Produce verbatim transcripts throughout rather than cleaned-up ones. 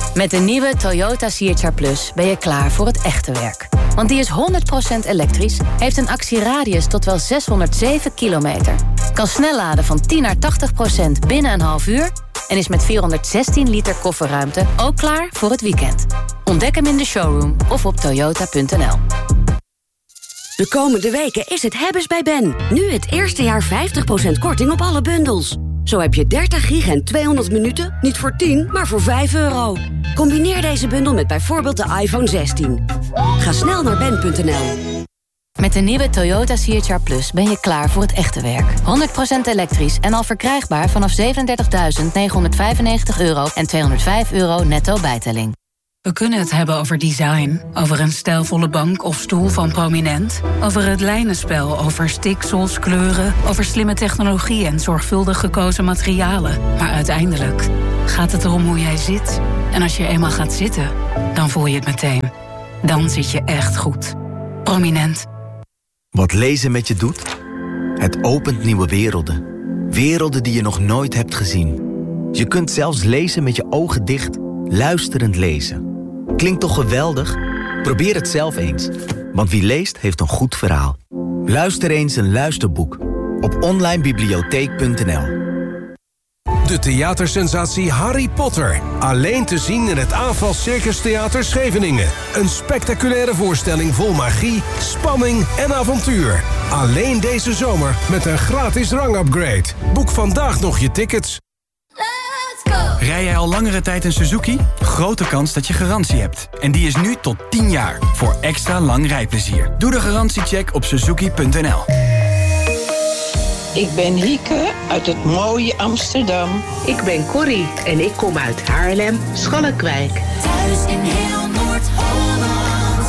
Met de nieuwe Toyota C H R Plus ben je klaar voor het echte werk. Want die is honderd procent elektrisch, heeft een actieradius tot wel zeshonderdzeven kilometer... kan snel laden van tien naar tachtig procent binnen een half uur... en is met vierhonderdzestien liter kofferruimte ook klaar voor het weekend. Ontdek hem in de showroom of op toyota punt n l. De komende weken is het hebben's bij Ben. Nu het eerste jaar vijftig procent korting op alle bundels. Zo heb je dertig gig en tweehonderd minuten, niet voor tien, maar voor vijf euro. Combineer deze bundel met bijvoorbeeld de iPhone zestien. Ga snel naar ben punt n l. Met de nieuwe Toyota C H R Plus ben je klaar voor het echte werk. honderd procent elektrisch en al verkrijgbaar vanaf zevenendertigduizend negenhonderdvijfennegentig euro en tweehonderdvijf euro netto bijtelling. We kunnen het hebben over design, over een stijlvolle bank of stoel van Prominent, over het lijnenspel, over stiksels, kleuren, over slimme technologie en zorgvuldig gekozen materialen. Maar uiteindelijk gaat het erom hoe jij zit. En als je eenmaal gaat zitten, dan voel je het meteen. Dan zit je echt goed. Prominent. Wat lezen met je doet? Het opent nieuwe werelden. Werelden die je nog nooit hebt gezien. Je kunt zelfs lezen met je ogen dicht, luisterend lezen. Klinkt toch geweldig? Probeer het zelf eens. Want wie leest, heeft een goed verhaal. Luister eens een luisterboek. Op online bibliotheek punt n l. De theatersensatie Harry Potter. Alleen te zien in het Aanval Circus Theater Scheveningen. Een spectaculaire voorstelling vol magie, spanning en avontuur. Alleen deze zomer met een gratis rangupgrade. Boek vandaag nog je tickets. Rij jij al langere tijd een Suzuki? Grote kans dat je garantie hebt. En die is nu tot tien jaar. Voor extra lang rijplezier. Doe de garantiecheck op suzuki punt n l. Ik ben Hieke uit het mooie Amsterdam. Ik ben Corrie en ik kom uit Haarlem, Schalkwijk. Thuis in heel Noord-Holland.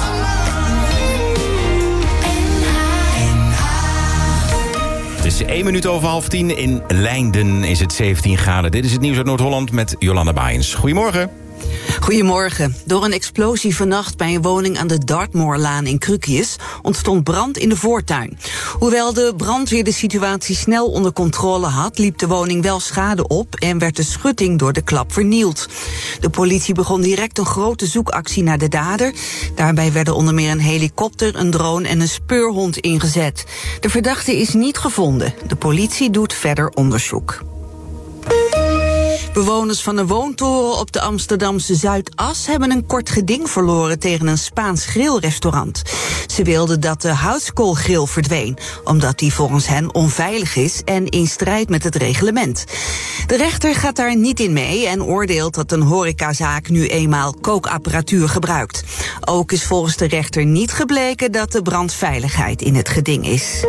Het is één minuut over half tien. In Leinden is het zeventien graden. Dit is het nieuws uit Noord-Holland met Jolanda Baaiens. Goedemorgen. Goedemorgen. Door een explosie vannacht bij een woning aan de Dartmoorlaan in Krukius ontstond brand in de voortuin. Hoewel de brandweer de situatie snel onder controle had, liep de woning wel schade op en werd de schutting door de klap vernield. De politie begon direct een grote zoekactie naar de dader. Daarbij werden onder meer een helikopter, een drone en een speurhond ingezet. De verdachte is niet gevonden. De politie doet verder onderzoek. Bewoners van een woontoren op de Amsterdamse Zuidas hebben een kort geding verloren tegen een Spaans grillrestaurant. Ze wilden dat de houtskoolgrill verdween, omdat die volgens hen onveilig is en in strijd met het reglement. De rechter gaat daar niet in mee en oordeelt dat een horecazaak nu eenmaal kookapparatuur gebruikt. Ook is volgens de rechter niet gebleken dat de brandveiligheid in het geding is.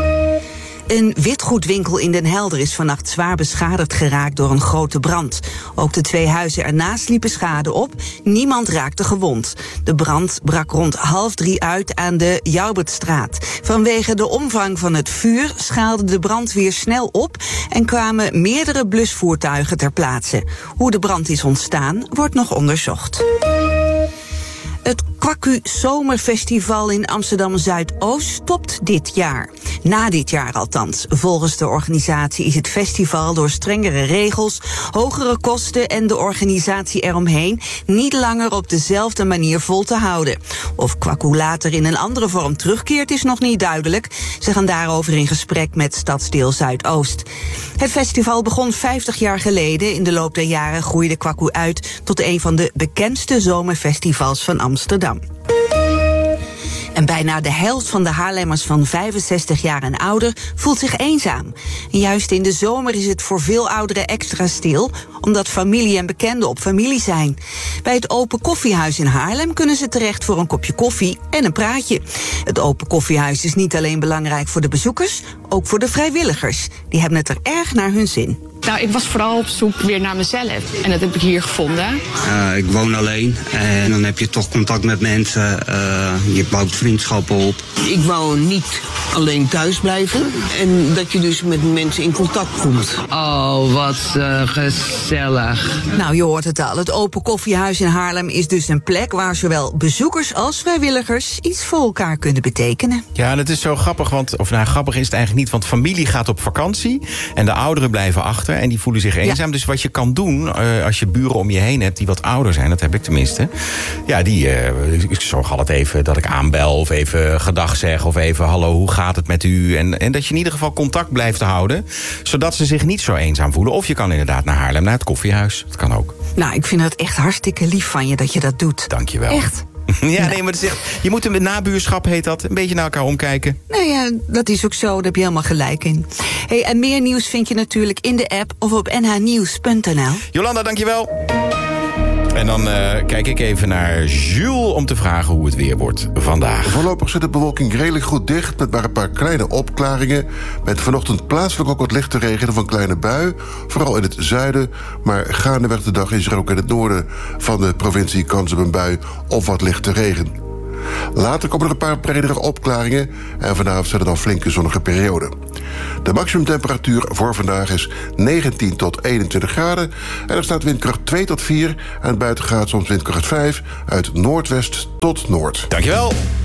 Een witgoedwinkel in Den Helder is vannacht zwaar beschadigd geraakt door een grote brand. Ook de twee huizen ernaast liepen schade op. Niemand raakte gewond. De brand brak rond half drie uit aan de Joubertstraat. Vanwege de omvang van het vuur schaalde de brandweer snel op en kwamen meerdere blusvoertuigen ter plaatse. Hoe de brand is ontstaan, wordt nog onderzocht. Het Kwaku Zomerfestival in Amsterdam-Zuidoost stopt dit jaar. Na dit jaar althans. Volgens de organisatie is het festival door strengere regels, hogere kosten en de organisatie eromheen niet langer op dezelfde manier vol te houden. Of Kwaku later in een andere vorm terugkeert is nog niet duidelijk. Ze gaan daarover in gesprek met Stadsdeel Zuidoost. Het festival begon vijftig jaar geleden. In de loop der jaren groeide Kwaku uit tot een van de bekendste zomerfestivals van Amsterdam. En bijna de helft van de Haarlemmers van vijfenzestig jaar en ouder voelt zich eenzaam. En juist in de zomer is het voor veel ouderen extra stil, omdat familie en bekenden op familie zijn. Bij het Open Koffiehuis in Haarlem kunnen ze terecht voor een kopje koffie en een praatje. Het Open Koffiehuis is niet alleen belangrijk voor de bezoekers, ook voor de vrijwilligers. Die hebben het er erg naar hun zin. Nou, ik was vooral op zoek weer naar mezelf. En dat heb ik hier gevonden. Uh, ik woon alleen. En dan heb je toch contact met mensen. Uh, je bouwt vriendschappen op. Ik wou niet alleen thuis blijven. En dat je dus met mensen in contact komt. Oh, wat uh, gezellig. Nou, je hoort het al. Het Open Koffiehuis in Haarlem is dus een plek waar zowel bezoekers als vrijwilligers iets voor elkaar kunnen betekenen. Ja, en het is zo grappig, want, of nou, grappig is het eigenlijk niet, want familie gaat op vakantie en de ouderen blijven achter. dochter en die voelen zich eenzaam. Ja. Dus wat je kan doen, uh, als je buren om je heen hebt die wat ouder zijn... dat heb ik tenminste. Ja, die, uh, ik zorg altijd even dat ik aanbel of even gedag zeg... of even, hallo, hoe gaat het met u? En, en dat je in ieder geval contact blijft houden... zodat ze zich niet zo eenzaam voelen. Of je kan inderdaad naar Haarlem, naar het koffiehuis. Dat kan ook. Nou, ik vind het echt hartstikke lief van je dat je dat doet. Dank je wel. Echt. Ja, nee, maar het is echt, je moet een nabuurschap, heet dat. Een beetje naar elkaar omkijken. Nou ja, dat is ook zo. Daar heb je helemaal gelijk in. Hey, en meer nieuws vind je natuurlijk in de app of op n h nieuws punt n l. Jolanda, dankjewel. En dan uh, kijk ik even naar Jules om te vragen hoe het weer wordt vandaag. Voorlopig zit de bewolking redelijk goed dicht... met maar een paar kleine opklaringen. Met vanochtend plaatselijk ook wat lichte regen of een kleine bui. Vooral in het zuiden. Maar gaandeweg de dag is er ook in het noorden van de provincie... kans op een bui of wat lichte regen. Later komen er een paar bredere opklaringen... en vanavond zijn er dan flinke zonnige perioden. De maximumtemperatuur voor vandaag is negentien tot eenentwintig graden... en er staat windkracht twee tot vier... en buiten gaat soms windkracht vijf uit noordwest tot noord. Dankjewel.